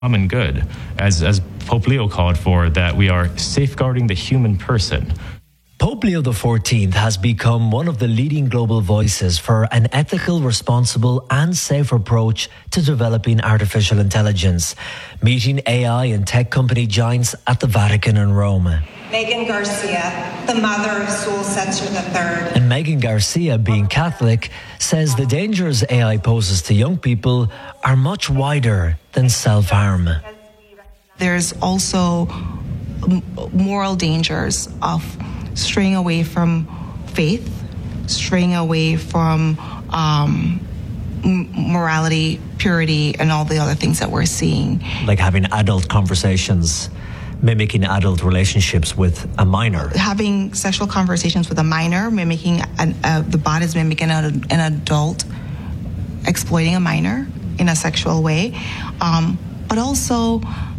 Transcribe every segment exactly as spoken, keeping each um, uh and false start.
common good, as, as Pope Leo called for, that we are safeguarding the human person. Pope Leo the fourteenth has become one of the leading global voices for an ethical, responsible and safe approach to developing artificial intelligence, meeting A I and tech company giants at the Vatican in Rome. Megan Garcia, the mother of Saul Setzer the third. And Megan Garcia, being Catholic, says the dangers A I poses to young people are much wider than self-harm. There's also moral dangers of straying away from faith, straying away from um, morality, purity, and all the other things that we're seeing. Like having adult conversations, mimicking adult relationships with a minor. Having sexual conversations with a minor, mimicking an, uh, the bot is mimicking an, an adult, exploiting a minor in a sexual way, um, but also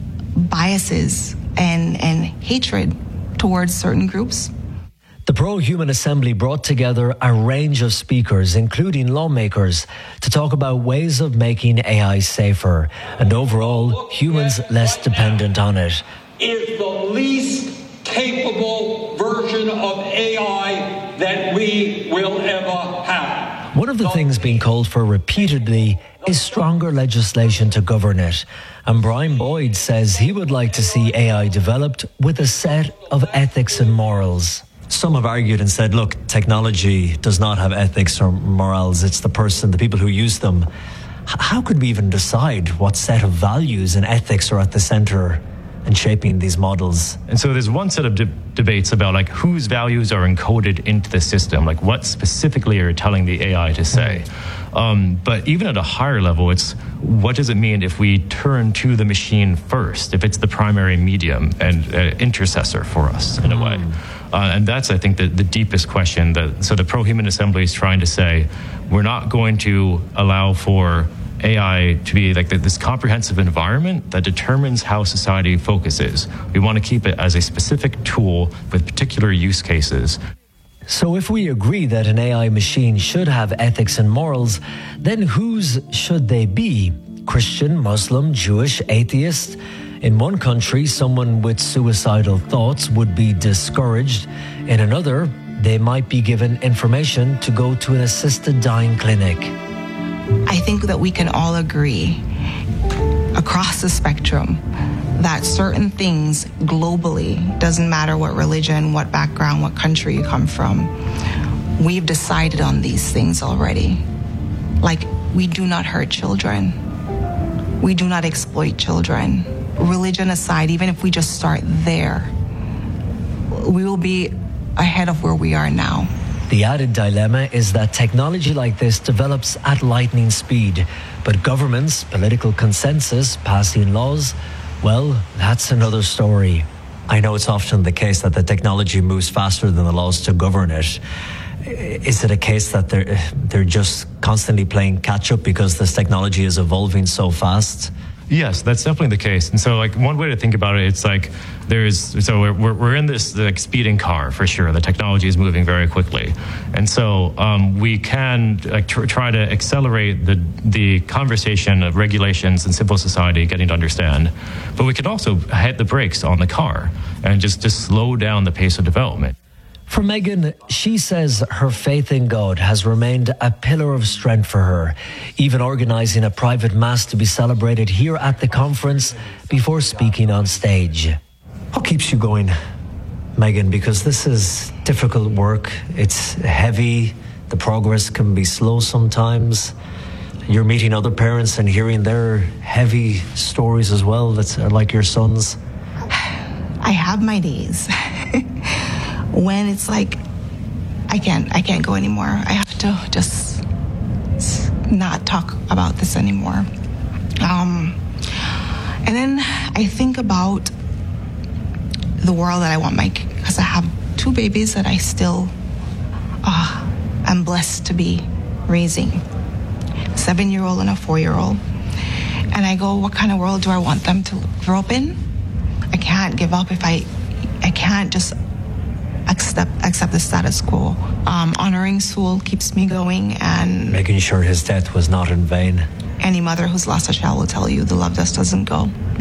biases and, and hatred towards certain groups. The Pro-Human Assembly brought together a range of speakers, including lawmakers, to talk about ways of making A I safer and overall humans less dependent on it. Is the least capable version of A I that we will ever have. One of the things being called for repeatedly is stronger legislation to govern it. And Brian Boyd says he would like to see A I developed with a set of ethics and morals. Some have argued and said, look, technology does not have ethics or morals. It's the person, the people who use them. H- how could we even decide what set of values and ethics are at the center and shaping these models? And so there's one set of de- debates about like whose values are encoded into the system, like what specifically are you telling the A I to say. Um, but even at a higher level, it's what does it mean if we turn to the machine first, if it's the primary medium and uh, intercessor for us in a way. Uh, and that's, I think, the, the deepest question. That, so the Pro-Human Assembly is trying to say, we're not going to allow for A I to be like this comprehensive environment that determines how society focuses. We want to keep it as a specific tool with particular use cases. So if we agree that an A I machine should have ethics and morals, then whose should they be? Christian, Muslim, Jewish, atheist? In one country, someone with suicidal thoughts would be discouraged. In another, they might be given information to go to an assisted dying clinic. I think that we can all agree across the spectrum that certain things globally, doesn't matter what religion, what background, what country you come from, we've decided on these things already. Like, we do not hurt children. We do not exploit children. Religion aside, even if we just start there, we will be ahead of where we are now. The added dilemma is that technology like this develops at lightning speed, but governments, political consensus, passing laws, well, that's another story. I know it's often the case that the technology moves faster than the laws to govern it. Is it a case that they're, they're just constantly playing catch up because this technology is evolving so fast? Yes, that's definitely the case. And so, like, one way to think about it, it's like there's, so we're we're in this like speeding car for sure. The technology is moving very quickly, and so um, we can like tr- try to accelerate the the conversation of regulations and civil society getting to understand. But we can also hit the brakes on the car and just just slow down the pace of development. For Megan, she says her faith in God has remained a pillar of strength for her, even organising a private mass to be celebrated here at the conference before speaking on stage. What keeps you going, Megan? Because this is difficult work. It's heavy. The progress can be slow sometimes. You're meeting other parents and hearing their heavy stories as well, that's like your son's. I have my days. When it's like, I can't, I can't go anymore. I have to just not talk about this anymore. Um, and then I think about the world that I want my, because I have two babies that I still uh, am blessed to be raising, a seven-year-old and a four-year-old. And I go, what kind of world do I want them to grow up in? I can't give up if I, I can't just accept accept the status quo. Um, honoring Saul keeps me going, and making sure his death was not in vain. any mother who's lost a child will tell you the love just doesn't go.